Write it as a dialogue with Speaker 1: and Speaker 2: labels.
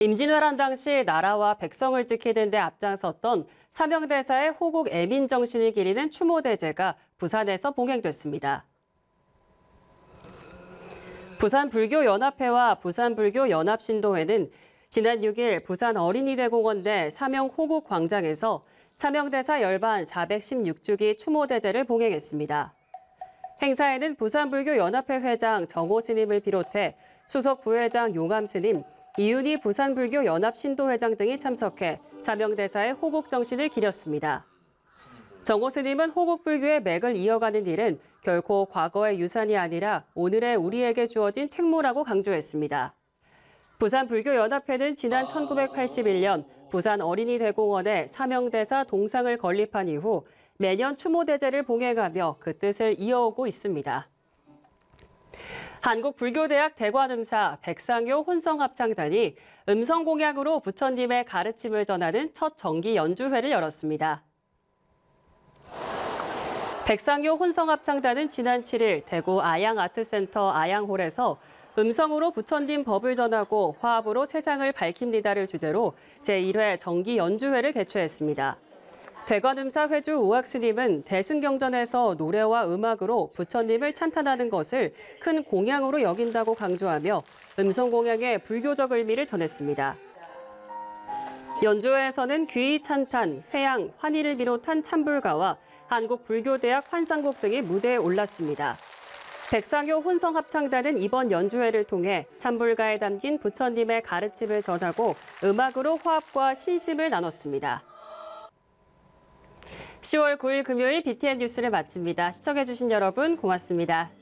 Speaker 1: 임진왜란 당시 나라와 백성을 지키는 데 앞장섰던 사명대사의 호국 애민 정신을 기리는 추모대제가 부산에서 봉행됐습니다. 부산불교연합회와 부산불교연합신도회는 지난 6일 부산 어린이대공원 내 사명 호국광장에서 사명대사 열반 416주기 추모대제를 봉행했습니다. 행사에는 부산불교연합회 회장 정호 스님을 비롯해 수석 부회장 용암 스님, 이윤희 부산불교연합신도회장 등이 참석해 사명대사의 호국 정신을 기렸습니다. 정호 스님은 호국불교의 맥을 이어가는 일은 결코 과거의 유산이 아니라 오늘의 우리에게 주어진 책무라고 강조했습니다. 부산불교연합회는 지난 1981년 부산 어린이대공원에 사명대사 동상을 건립한 이후 매년 추모대제를 봉행하며 그 뜻을 이어오고 있습니다. 한국불교대학 대관음사 백상효 혼성합창단이 음성공양으로 부처님의 가르침을 전하는 첫 정기 연주회를 열었습니다. 백상효 혼성합창단은 지난 7일 대구 아양아트센터 아양홀에서 음성으로 부처님 법을 전하고 화합으로 세상을 밝힙니다를 주제로 제1회 정기 연주회를 개최했습니다. 대관음사 회주 우학스님은 대승경전에서 노래와 음악으로 부처님을 찬탄하는 것을 큰 공양으로 여긴다고 강조하며 음성공양의 불교적 의미를 전했습니다. 연주회에서는 귀의 찬탄, 회양, 환희를 비롯한 찬불가와 한국불교대학 환상곡 등이 무대에 올랐습니다. 백상효 혼성합창단은 이번 연주회를 통해 찬불가에 담긴 부처님의 가르침을 전하고 음악으로 화합과 신심을 나눴습니다. 10월 9일 금요일 BTN 뉴스를 마칩니다. 시청해주신 여러분 고맙습니다.